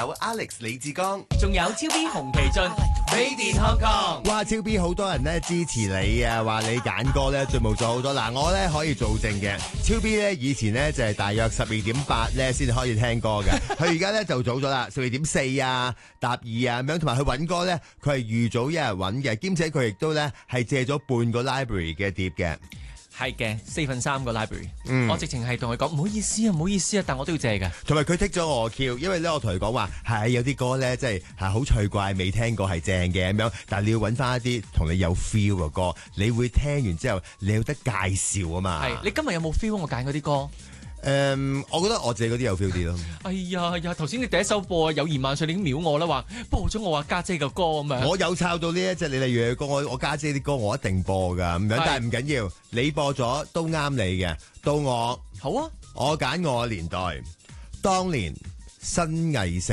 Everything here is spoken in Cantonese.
有 Alex 李志剛， 仲有超 B 洪其俊 Made in Hong Kong。 哇，超 B 好多人咧支持你啊，話你揀歌咧進步咗好多。嗱，我咧可以做證嘅，超 B 咧以前咧就係大約12:8咧先可以聽歌嘅，佢而家咧就早咗啦，12:4啊、12啊咁樣，同埋佢揾歌咧，佢係預早一日揾嘅，兼且佢亦都咧係借咗半個 library 嘅碟嘅。 係嘅，3/4個 library。我直情係同佢講唔好意思啊，但我都要借嘅。 同埋佢剔咗我 Q， 因為咧我同佢講話係有啲歌咧，即係好趣怪，未聽過係正嘅咁樣，但係你要揾翻一啲同你有 feel 嘅歌，你會聽完之後你有得介紹啊嘛。 係，你今日有冇 feel 我揀嗰啲歌？ 我覺得我自己嗰啲有 feel 啲咯。 哎呀，頭先你第一首播有2萬歲，你已經秒我啦，話播咗我話家姐嘅歌咁樣。 我有抄到呢一隻你例如嘅歌，我家姐啲歌我一定播噶咁樣，但係唔緊要，你播咗都啱你嘅。到我好啊， 我揀我嘅年代，當年新藝城。